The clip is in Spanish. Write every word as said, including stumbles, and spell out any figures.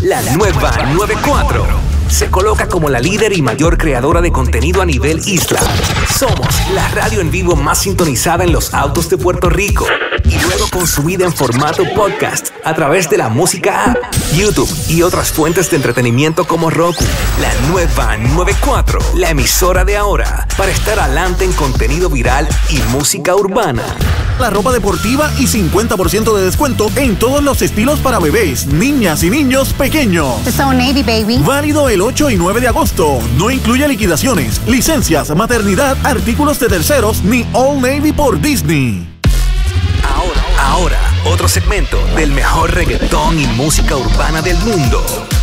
La nueva noventa y cuatro se coloca como la líder y mayor creadora de contenido a nivel isla. Somos la radio en vivo más sintonizada en los autos de Puerto Rico y luego consumida en formato podcast a través de la música app, YouTube y otras fuentes de entretenimiento como Roku. La nueva noventa y cuatro, la emisora de ahora, para estar adelante en contenido viral y música urbana. La ropa deportiva y cincuenta por ciento de descuento en todos los estilos para bebés, niñas y niños pequeños. It's Old Navy, baby. Válido el ocho y nueve de agosto. No incluye liquidaciones, licencias, maternidad, artículos de terceros ni Old Navy por Disney. Ahora, ahora, otro segmento del mejor reggaetón y música urbana del mundo.